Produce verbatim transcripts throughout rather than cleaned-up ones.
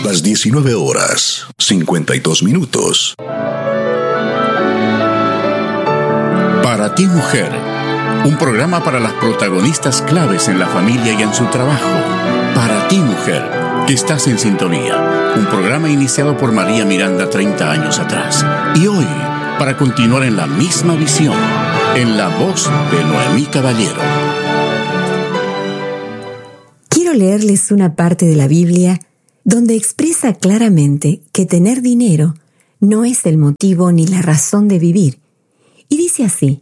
las diecinueve horas, cincuenta y dos minutos. Para ti, mujer, un programa para las protagonistas claves en la familia y en su trabajo. Para ti, mujer, que estás en sintonía. Un programa iniciado por María Miranda treinta años atrás. Y hoy, para continuar en la misma visión, en la voz de Noemí Caballero. Quiero leerles una parte de la Biblia donde expresa claramente que tener dinero no es el motivo ni la razón de vivir. Y dice así: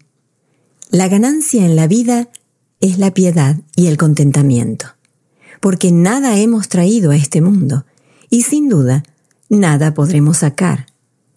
la ganancia en la vida es la piedad y el contentamiento, porque nada hemos traído a este mundo, y sin duda, nada podremos sacar.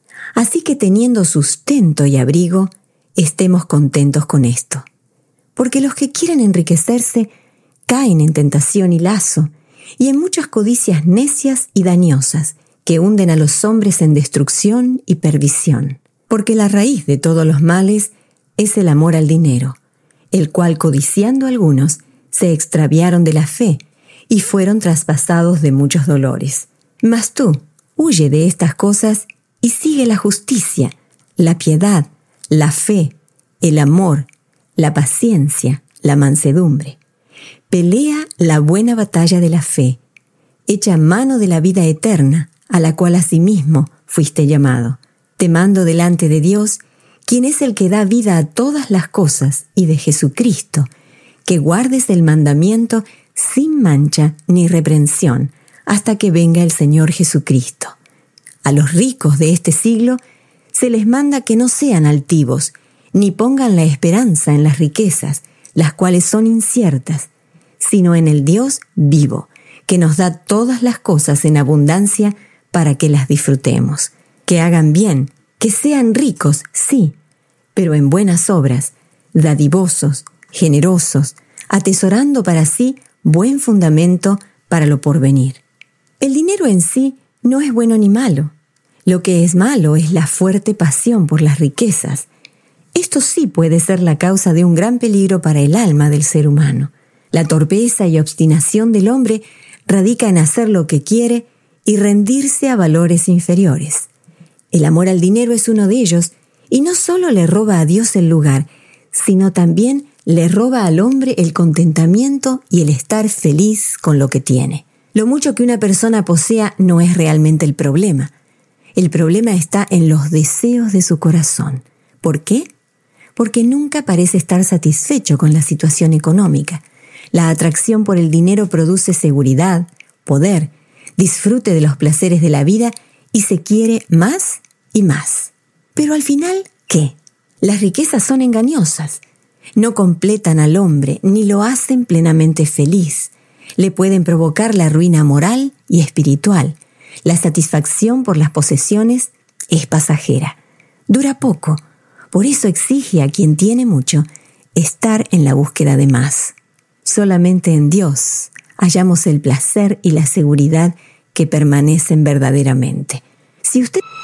Así que teniendo sustento y abrigo, estemos contentos con esto. Porque los que quieren enriquecerse caen en tentación y lazo, y en muchas codicias necias y dañosas, que hunden a los hombres en destrucción y perdición. Porque la raíz de todos los males es el amor al dinero, el cual, codiciando algunos, se extraviaron de la fe y fueron traspasados de muchos dolores. Mas tú, huye de estas cosas y sigue la justicia, la piedad, la fe, el amor, la paciencia, la mansedumbre. Pelea la buena batalla de la fe, echa mano de la vida eterna, a la cual asimismo fuiste llamado. Te mando delante de Dios, quien es el que da vida a todas las cosas, y de Jesucristo, que guardes el mandamiento sin mancha ni reprensión, hasta que venga el Señor Jesucristo. A los ricos de este siglo se les manda que no sean altivos, ni pongan la esperanza en las riquezas, las cuales son inciertas, sino en el Dios vivo, que nos da todas las cosas en abundancia para que las disfrutemos. Que hagan bien, que sean ricos, sí, pero en buenas obras, dadivosos, generosos, atesorando para sí buen fundamento para lo porvenir. El dinero en sí no es bueno ni malo. Lo que es malo es la fuerte pasión por las riquezas. Esto sí puede ser la causa de un gran peligro para el alma del ser humano. La torpeza y obstinación del hombre radica en hacer lo que quiere y rendirse a valores inferiores. El amor al dinero es uno de ellos, y no solo le roba a Dios el lugar, sino también le roba al hombre el contentamiento y el estar feliz con lo que tiene. Lo mucho que una persona posea no es realmente el problema. El problema está en los deseos de su corazón. ¿Por qué? Porque nunca parece estar satisfecho con la situación económica. La atracción por el dinero produce seguridad, poder, disfrute de los placeres de la vida y se quiere más y más. Pero al final, ¿qué? Las riquezas son engañosas. No completan al hombre ni lo hacen plenamente feliz. Le pueden provocar la ruina moral y espiritual. La satisfacción por las posesiones es pasajera. Dura poco. Por eso exige a quien tiene mucho estar en la búsqueda de más. Solamente en Dios hallamos el placer y la seguridad que permanecen verdaderamente. Si usted